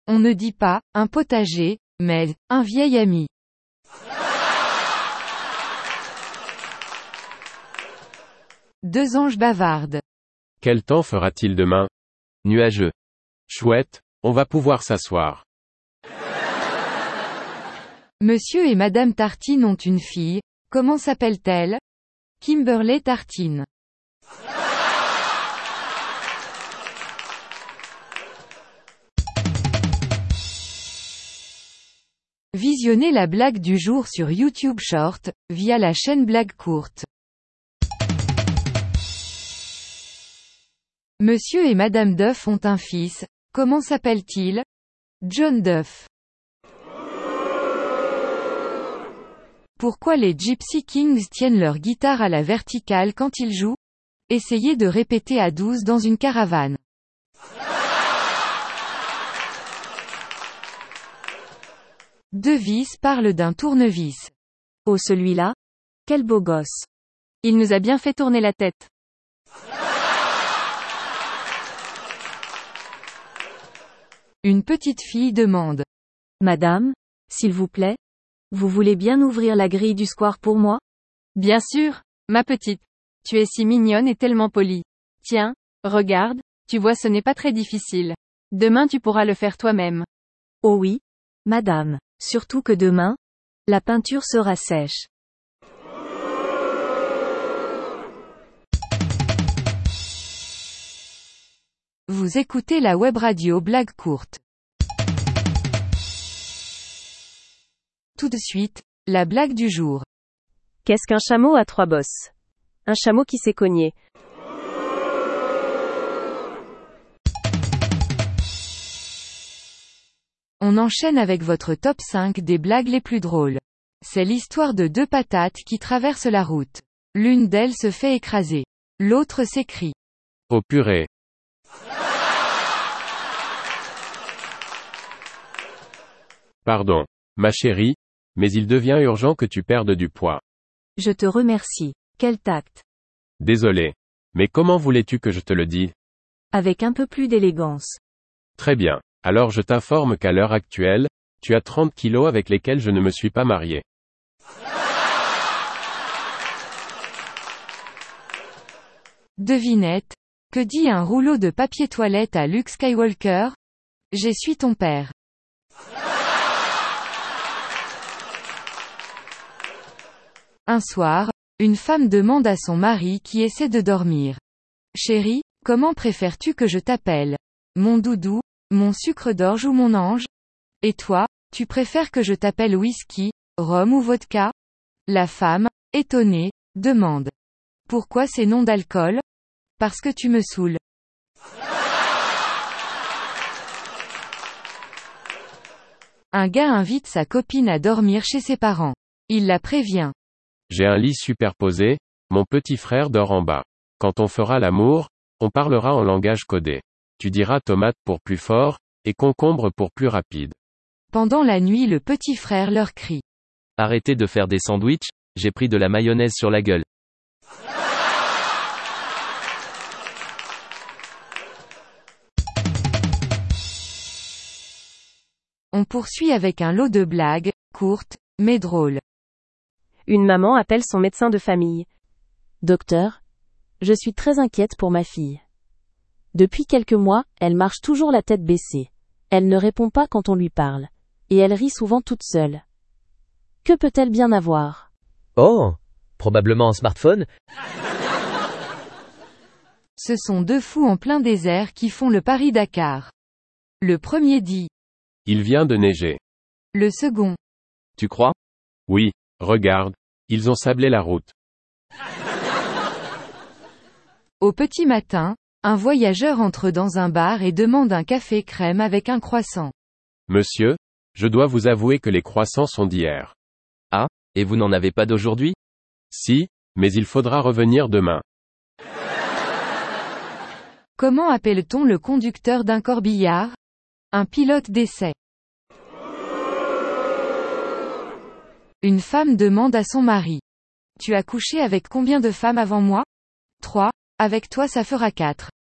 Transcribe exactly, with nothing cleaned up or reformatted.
On ne dit pas « un potager », mais « un vieil ami ». Deux anges bavardent. Quel temps fera-t-il demain? Nuageux. Chouette, on va pouvoir s'asseoir. Monsieur et Madame Tartine ont une fille, comment s'appelle-t-elle? Kimberley Tartine. Visionnez la blague du jour sur YouTube Short, via la chaîne Blague Courte. Monsieur et Madame Duff ont un fils, comment s'appelle-t-il? John Duff. Pourquoi les Gypsy Kings tiennent leur guitare à la verticale quand ils jouent? Essayez de répéter à douze dans une caravane. Deux vis parlent d'un tournevis. Oh celui-là? Quel beau gosse. Il nous a bien fait tourner la tête. Une petite fille demande. Madame, s'il vous plaît, vous voulez bien ouvrir la grille du square pour moi? Bien sûr, ma petite. Tu es si mignonne et tellement polie. Tiens, regarde, tu vois ce n'est pas très difficile. Demain tu pourras le faire toi-même. Oh oui, madame, surtout que demain, la peinture sera sèche. Vous écoutez la web radio Blague Courte. Tout de suite, la blague du jour. Qu'est-ce qu'un chameau à trois bosses? Un chameau qui s'est cogné. On enchaîne avec votre top cinq des blagues les plus drôles. C'est l'histoire de deux patates qui traversent la route. L'une d'elles se fait écraser. L'autre s'écrie. Oh purée. Pardon, ma chérie, mais il devient urgent que tu perdes du poids. Je te remercie. Quel tact. Désolé. Mais comment voulais-tu que je te le dise? Avec un peu plus d'élégance. Très bien. Alors je t'informe qu'à l'heure actuelle, tu as trente kilos avec lesquels je ne me suis pas marié. Devinette. Que dit un rouleau de papier toilette à Luke Skywalker? J'essuie ton père. Un soir, une femme demande à son mari qui essaie de dormir. Chérie, comment préfères-tu que je t'appelle? Mon doudou, mon sucre d'orge ou mon ange? Et toi, tu préfères que je t'appelle whisky, rhum ou vodka? La femme, étonnée, demande. Pourquoi ces noms d'alcool? Parce que tu me saoules. Un gars invite sa copine à dormir chez ses parents. Il la prévient. J'ai un lit superposé, mon petit frère dort en bas. Quand on fera l'amour, on parlera en langage codé. Tu diras tomate pour plus fort, et concombre pour plus rapide. Pendant la nuit le petit frère leur crie. Arrêtez de faire des sandwichs, j'ai pris de la mayonnaise sur la gueule. On poursuit avec un lot de blagues, courtes, mais drôles. Une maman appelle son médecin de famille. Docteur, je suis très inquiète pour ma fille. Depuis quelques mois, elle marche toujours la tête baissée. Elle ne répond pas quand on lui parle. Et elle rit souvent toute seule. Que peut-elle bien avoir? Oh, probablement un smartphone. Ce sont deux fous en plein désert qui font le Paris-Dakar. Le premier dit. Il vient de neiger. Le second. Tu crois? Oui, regarde, ils ont sablé la route. Au petit matin, un voyageur entre dans un bar et demande un café crème avec un croissant. Monsieur, je dois vous avouer que les croissants sont d'hier. Ah, et vous n'en avez pas d'aujourd'hui? Si, mais il faudra revenir demain. Comment appelle-t-on le conducteur d'un corbillard? Un pilote d'essai. Une femme demande à son mari. Tu as couché avec combien de femmes avant moi? Trois, avec toi ça fera quatre.